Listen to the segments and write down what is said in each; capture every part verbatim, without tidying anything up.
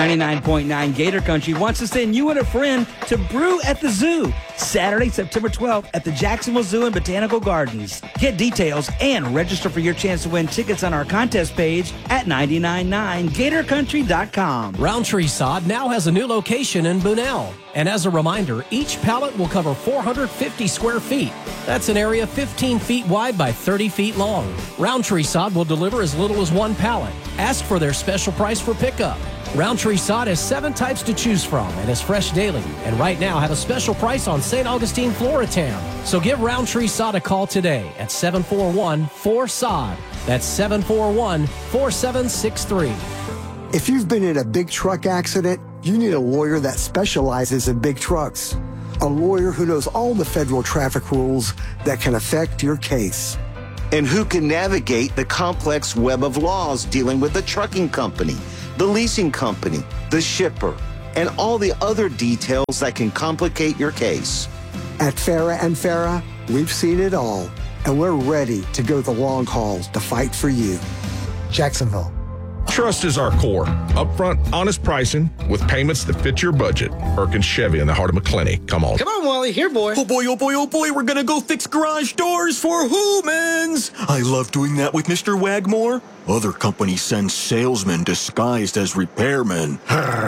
ninety-nine point nine Gator Country wants to send you and a friend to Brew at the Zoo, Saturday, September twelfth at the Jacksonville Zoo and Botanical Gardens. Get details and register for your chance to win tickets on our contest page at nine nine nine gator country dot com. Roundtree Sod now has a new location in Bunnell. And as a reminder, each pallet will cover four hundred fifty square feet. That's an area fifteen feet wide by thirty feet long. Roundtree Sod will deliver as little as one pallet. Ask for their special price for pickup. Roundtree Sod has seven types to choose from and is fresh daily. And right now have a special price on Saint Augustine Floratown. So give Roundtree Sod a call today at seven four one, four S O D. That's seven four one, four seven six three. If you've been in a big truck accident, you need a lawyer that specializes in big trucks. A lawyer who knows all the federal traffic rules that can affect your case. And who can navigate the complex web of laws dealing with the trucking company, the leasing company, the shipper, and all the other details that can complicate your case. At Farah and Farah, we've seen it all, and we're ready to go the long haul to fight for you. Jacksonville. Trust is our core. Upfront, honest pricing with payments that fit your budget. Perkins Chevy in the heart of McClenny. Come on. Come on, Wally. Here, boy. Oh, boy, oh, boy, oh, boy. We're going to go fix garage doors for humans. I love doing that with Mister Wagmore. Other companies send salesmen disguised as repairmen.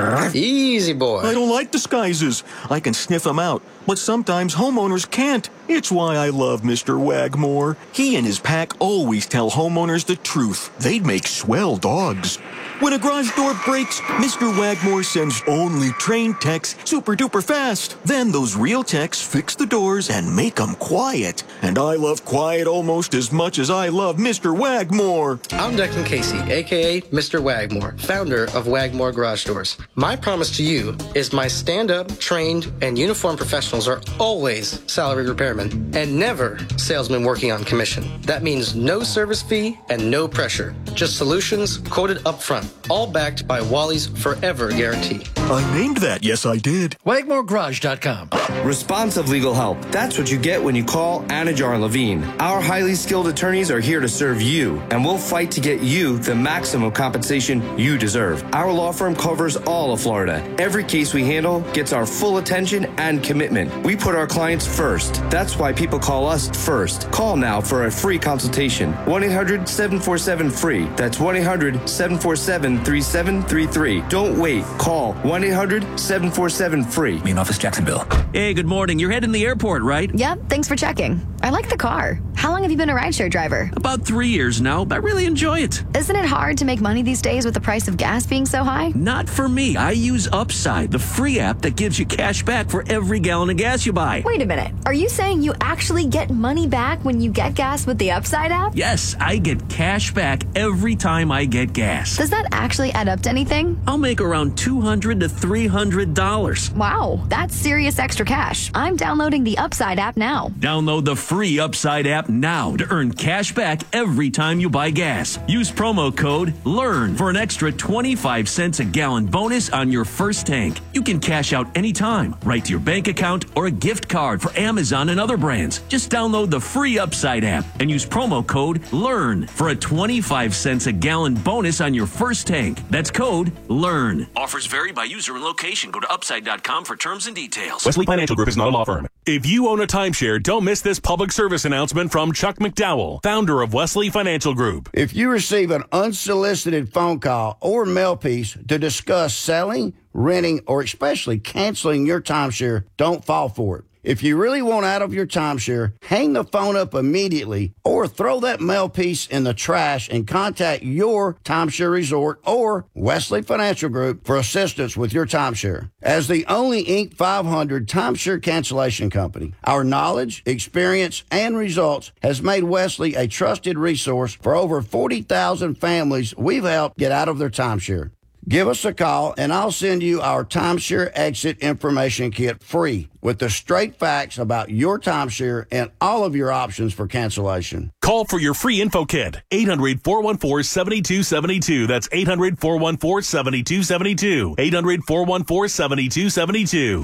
Easy, boy. I don't like disguises. I can sniff them out, but sometimes homeowners can't. It's why I love Mister Wagmore. He and his pack always tell homeowners the truth. They'd make swell dogs. When a garage door breaks, Mister Wagmore sends only trained techs super duper fast. Then those real techs fix the doors and make them quiet. And I love quiet almost as much as I love Mister Wagmore. I'm Declan Casey, a k a. Mister Wagmore, founder of Wagmore Garage Doors. My promise to you is my stand-up, trained, and uniformed professionals are always salaried repairmen and never salesmen working on commission. That means no service fee and no pressure. Just solutions quoted up front, all backed by Wally's Forever Guarantee. I named that, yes I did. Wagmore Garage dot com. Responsive legal help. That's what you get when you call Anajar Levine. Our highly skilled attorneys are here to serve you, and we'll fight to get you the maximum compensation you deserve. Our law firm covers all of Florida. Every case we handle gets our full attention and commitment. We put our clients first. That's why people call us first. Call now for a free consultation. one eight hundred seven four seven free. That's one eight hundred seven four seven three seven three three. Don't wait. Call one eight hundred seven four seven free. Main office, Jacksonville. Hey, good morning. You're heading to the airport, right? Yep, thanks for checking. I like the car. How long have you been a rideshare driver? About three years now, but I really enjoy it. Isn't it hard to make money these days with the price of gas being so high? Not for me. I use Upside, the free app that gives you cash back for every gallon of gas you buy. Wait a minute. Are you saying you actually get money back when you get gas with the Upside app? Yes, I get cash back every time I get gas. Does that actually add up to anything? I'll make around two hundred to three hundred dollars. Wow, that's serious extra cash. I'm downloading the Upside app now. Download the free Upside app now to earn cash back every time you buy gas. Use promo code LEARN for an extra twenty-five cents a gallon bonus on your first tank. You can cash out anytime, right to your bank account or a gift card for Amazon and other brands. Just download the free Upside app and use promo code LEARN for a twenty-five cents a gallon bonus on your first tank. That's code LEARN. Offers vary by user and location. Go to upside dot com for terms and details. Wesley Financial Group is not a law firm. If you own a timeshare, don't miss this public service announcement from Chuck McDowell, founder of Wesley Financial Group. If you receive an unsolicited phone call or mail piece to discuss selling, renting, or especially canceling your timeshare, don't fall for it. If you really want out of your timeshare, hang the phone up immediately or throw that mail piece in the trash and contact your timeshare resort or Wesley Financial Group for assistance with your timeshare. As the only Inc five hundred timeshare cancellation company, our knowledge, experience, and results has made Wesley a trusted resource for over forty thousand families we've helped get out of their timeshare. Give us a call, and I'll send you our timeshare exit information kit free with the straight facts about your timeshare and all of your options for cancellation. Call for your free info kit. eight hundred, four one four, seven two seven two. That's eight hundred, four one four, seven two seven two. eight hundred, four one four, seven two seven two.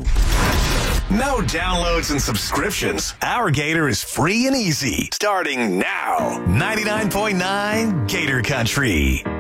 No downloads and subscriptions. Our Gator is free and easy. Starting now. ninety-nine point nine Gator Country.